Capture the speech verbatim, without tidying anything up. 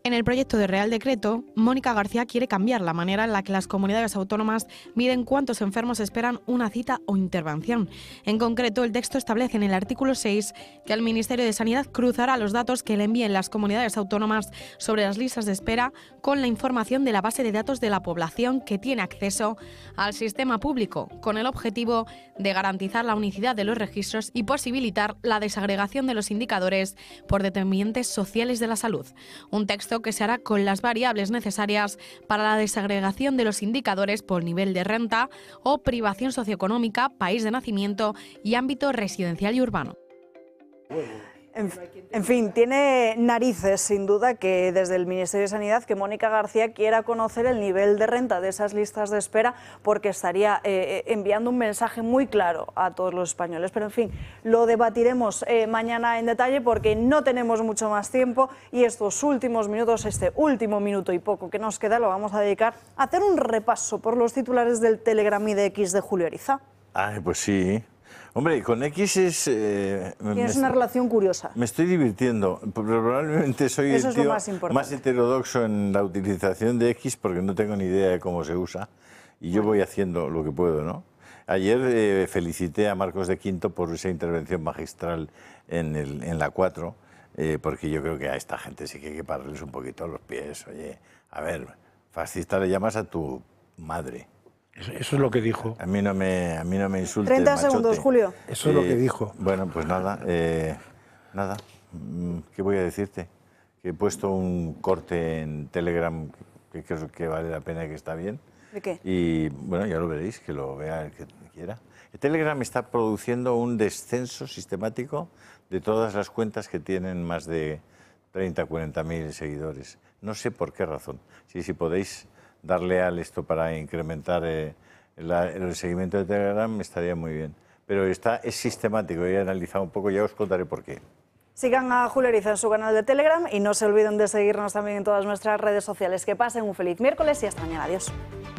En el proyecto de Real Decreto, Mónica García quiere cambiar la manera en la que las comunidades autónomas miden cuántos enfermos esperan una cita o intervención. En concreto, el texto establece en el artículo seis que el Ministerio de Sanidad cruzará los datos que le envíen las comunidades autónomas sobre las listas de espera con la información de la base de datos de la población que tiene acceso al sistema público, con el objetivo de garantizar la unicidad de los registros y posibilitar la desagregación de los indicadores por determinantes sociales de la salud. Un texto que se hará con las variables necesarias para la desagregación de los indicadores por nivel de renta o privación socioeconómica, país de nacimiento y ámbito residencial y urbano. En, en fin, tiene narices, sin duda, que desde el Ministerio de Sanidad, que Mónica García quiera conocer el nivel de renta de esas listas de espera, porque estaría eh, enviando un mensaje muy claro a todos los españoles. Pero, en fin, lo debatiremos eh, mañana en detalle, porque no tenemos mucho más tiempo y estos últimos minutos, este último minuto y poco que nos queda, lo vamos a dedicar a hacer un repaso por los titulares del Telegram y de X de Julio Ariza. Ay, pues sí. Hombre, con X es... Eh, Tienes me, una relación curiosa. Me estoy divirtiendo. Probablemente soy Eso el es tío lo más importante. más heterodoxo en la utilización de X porque no tengo ni idea de cómo se usa. Y yo voy haciendo lo que puedo, ¿no? Ayer eh, felicité a Marcos de Quinto por esa intervención magistral en, el, en la cuatro, eh, porque yo creo que a esta gente sí que hay que pararles un poquito los pies. Oye, a ver, fascista le llamas a tu madre. Eso es lo que dijo. A mí no me, a mí no me insulte. treinta segundos, Julio. Eso es eh, lo que dijo. Bueno, pues nada, eh, nada. ¿Qué voy a decirte? Que he puesto un corte en Telegram que creo que vale la pena y que está bien. ¿De qué? Y bueno, ya lo veréis, que lo vea el que quiera. El Telegram está produciendo un descenso sistemático de todas las cuentas que tienen más de treinta o cuarenta mil seguidores. No sé por qué razón. Sí, si podéis darle al esto para incrementar eh, la, el seguimiento de Telegram estaría muy bien. Pero está, es sistemático, he analizado un poco, ya os contaré por qué. Sigan a Julio Ariza en su canal de Telegram y no se olviden de seguirnos también en todas nuestras redes sociales. Que pasen un feliz miércoles y hasta mañana. Adiós.